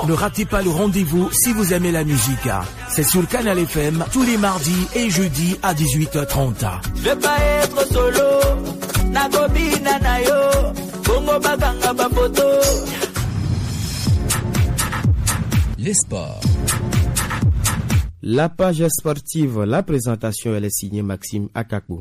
Ne ratez pas le rendez-vous si vous aimez la musique. C'est sur le Canal FM tous les mardis et jeudis à 18h30. Je vais pas être solo. Nagobi nanayo. Bongo baganga bapoto. Les sports. La page sportive, la présentation, elle est signée Maxime Akakou.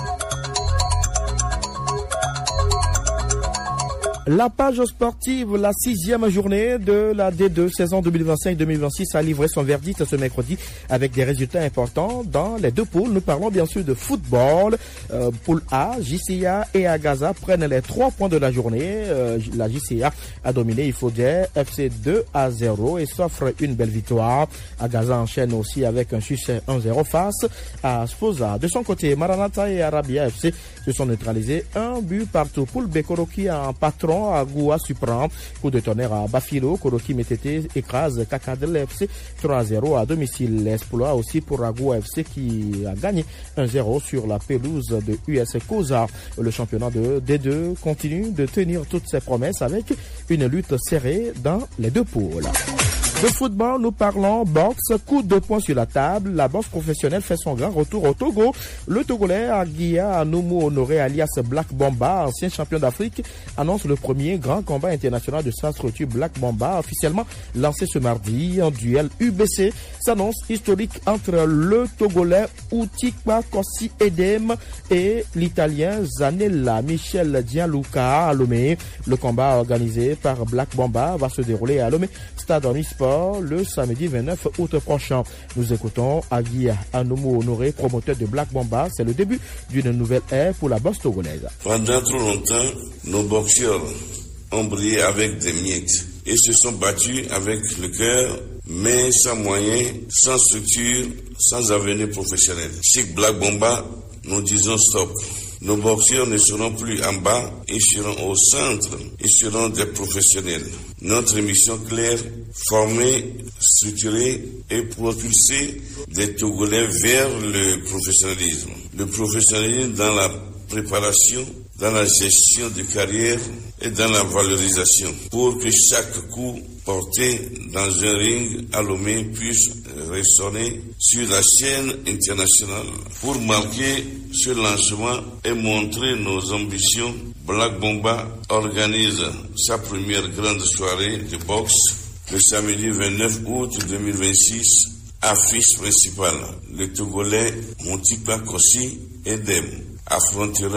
La page sportive, la 6e journée de la D2 saison 2025-2026 a livré son verdict ce mercredi avec des résultats importants dans les deux poules. Nous parlons bien sûr de football. Poule A, JCA et Agaza prennent les 3 points de la journée. La JCA a dominé Ifodé FC 2-0 et s'offre une belle victoire. Agaza enchaîne aussi avec un succès 1-0 face à Sposa. De son côté, Maranatha et Arabia FC se sont neutralisés 1 but partout. Poule B, Koroki en patron à Goua Supran. Coup de tonnerre à Bafilo. Koroki Métété écrase Kakadel FC 3-0 à domicile. L'Esploit aussi pour Agoua FC qui a gagné 1-0 sur la pelouse de US Koza. Le championnat de D2 continue de tenir toutes ses promesses avec une lutte serrée dans les deux poules. De football, nous parlons boxe, coup de poing sur la table. La boxe professionnelle fait son grand retour au Togo. Le Togolais Aguia Anoumou Honoré alias Black Bomba, ancien champion d'Afrique, annonce le premier grand combat international de sa structure Black Bomba, officiellement lancé ce mardi. Un duel UBC s'annonce historique entre le Togolais Outikpa Kossi Edem et l'Italien Zanella Michel Gianluca à Lomé. Le combat organisé par Black Bomba va se dérouler à Lomé, Stade Omnisport, le samedi 29 août prochain. Nous écoutons Aguia Anoumou Honoré, promoteur de Black Bomba. C'est le début d'une nouvelle ère pour la boxe togolaise. Pendant trop longtemps, nos boxeurs ont brillé avec des miettes et se sont battus avec le cœur, mais sans moyens, sans structure, sans avenir professionnel. Chez Black Bomba, nous disons stop. Nos boxeurs ne seront plus en bas, ils seront au centre, ils seront des professionnels. Notre mission claire, former, structurer et propulser des Togolais vers le professionnalisme. Le professionnalisme dans la préparation, dans la gestion de carrière et dans la valorisation, pour que chaque coup porté dans un ring à Lomé puisse résonner sur la scène internationale. Pour marquer ce lancement et montrer nos ambitions, Black Bomba organise sa première grande soirée de boxe le samedi 29 août 2026. Affiche principale, le Togolais Outikpa Kossi Edem affrontera